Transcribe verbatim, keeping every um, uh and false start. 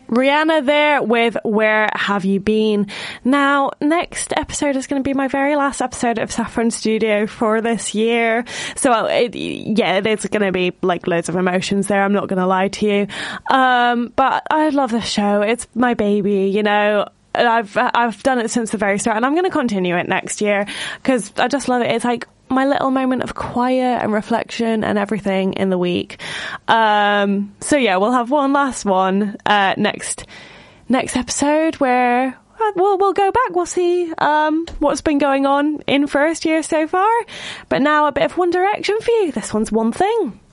Rihanna there with Where Have You Been? Now, next episode is going to be my very last episode of Saffron Studio for this year. So, it, yeah, there's going to be like loads of emotions there. I'm not going to lie to you. Um, but I love the show. It's my baby, you know. I've I've done it since the very start, and I'm going to continue it next year because I just love it. It's like my little moment of quiet and reflection and everything in the week. Um, so yeah, we'll have one last one uh, next next episode where we'll we'll go back. We'll see um, what's been going on in first year so far. But now a bit of One Direction for you. This one's One Thing.